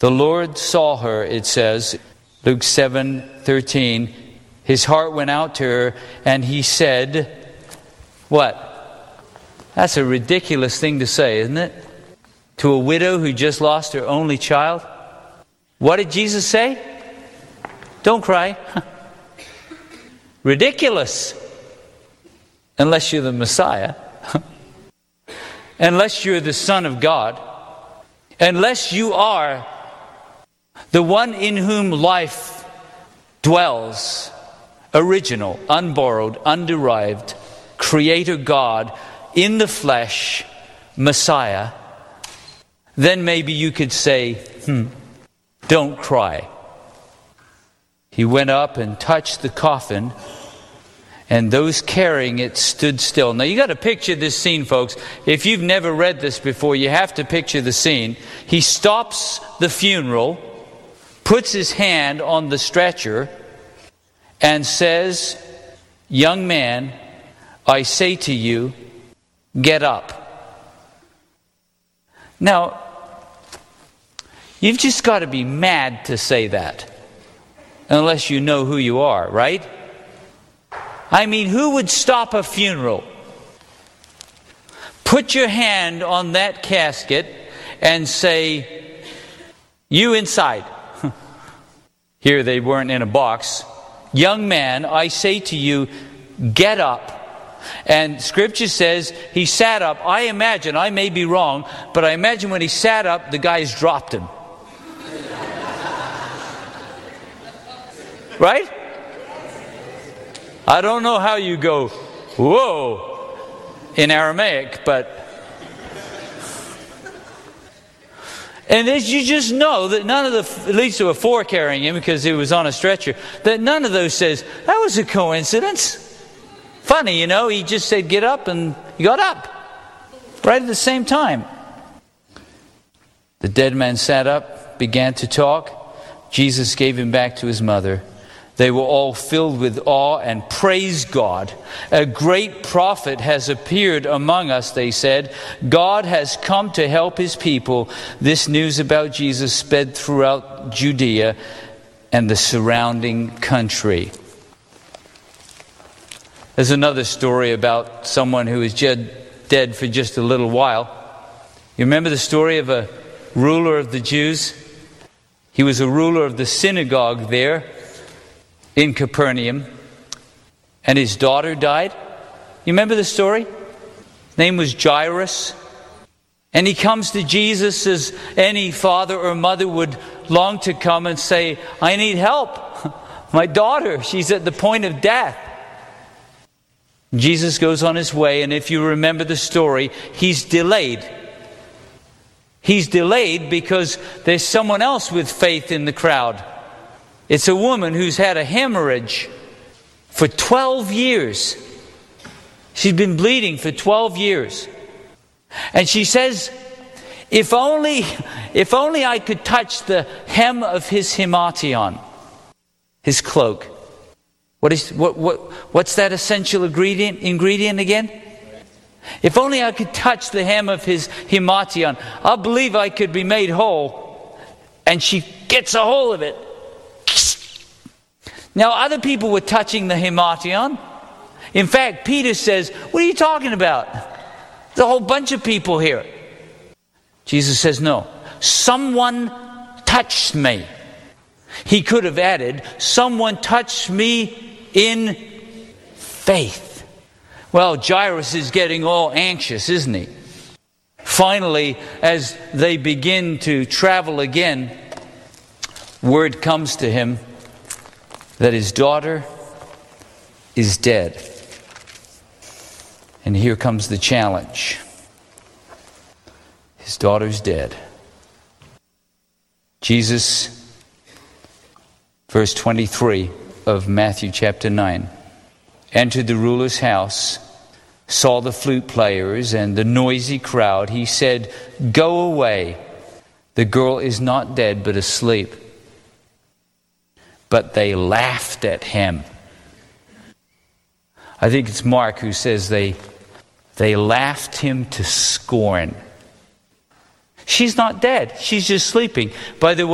The Lord saw her, it says, Luke 7:13. His heart went out to her, and he said, what? That's a ridiculous thing to say, isn't it? To a widow who just lost her only child. What did Jesus say? Don't cry. Ridiculous. Unless you're the Messiah. Unless you're the Son of God. Unless you are the one in whom life dwells. Original, unborrowed, underived, Creator God in the flesh, Messiah. Then maybe you could say, don't cry. He went up and touched the coffin, and those carrying it stood still. Now you got to picture this scene, folks. If you've never read this before, you have to picture the scene. He stops the funeral, puts his hand on the stretcher, and says, young man, I say to you, get up. Now, you've just got to be mad to say that, unless you know who you are, right? I mean, who would stop a funeral? Put your hand on that casket and say, you inside. Here they weren't in a box. Young man, I say to you, get up. And Scripture says he sat up. I imagine, I may be wrong, but I imagine when he sat up, the guys dropped him. Right? I don't know how you go, whoa, in Aramaic, but... And as you just know that none of the, at least there were four carrying him because he was on a stretcher, that none of those says, that was a coincidence. Funny, you know, he just said get up and he got up. Right at the same time. The dead man sat up, began to talk. Jesus gave him back to his mother. They were all filled with awe and praised God. A great prophet has appeared among us, they said. God has come to help his people. This news about Jesus sped throughout Judea and the surrounding country. There's another story about someone who was dead for just a little while. You remember the story of a ruler of the Jews? He was a ruler of the synagogue there in Capernaum, and his daughter died. You remember the story? His name was Jairus. And he comes to Jesus as any father or mother would long to come and say, I need help. My daughter, she's at the point of death. Jesus goes on his way, and if you remember the story, he's delayed. He's delayed because there's someone else with faith in the crowd. It's a woman who's had a hemorrhage for 12 years. She's been bleeding for 12 years. And she says, if only I could touch the hem of his himation, his cloak. What's that essential ingredient again? If only I could touch the hem of his himation, I believe I could be made whole. And she gets a hold of it. Now, other people were touching the himation. In fact, Peter says, what are you talking about? There's a whole bunch of people here. Jesus says, no. Someone touched me. He could have added, someone touched me in faith. Well, Jairus is getting all anxious, isn't he? Finally, as they begin to travel again, word comes to him that his daughter is dead. And here comes the challenge. His daughter's dead. Jesus, verse 23 of Matthew chapter 9, entered the ruler's house, saw the flute players and the noisy crowd. He said, go away. The girl is not dead but asleep. But they laughed at him. I think it's Mark who says they laughed him to scorn. She's not dead. She's just sleeping. By the way,